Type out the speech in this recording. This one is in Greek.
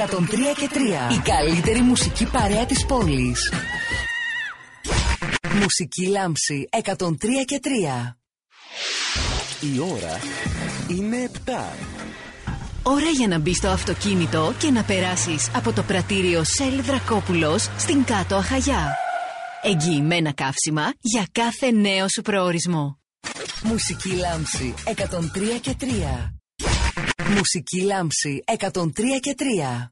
103 και 3. Η καλύτερη μουσική παρέα της πόλης. Μουσική Λάμψη 103 και 3. Η ώρα είναι 7. Ώρα για να μπεις στο αυτοκίνητο και να περάσεις από το πρατήριο Σέλ Δρακόπουλος στην Κάτω Αχαγιά. Εγγυημένα καύσιμα για κάθε νέο σου προορισμό. Μουσική Λάμψη 103 και 3. Μουσική Λάμψη 103 και 3.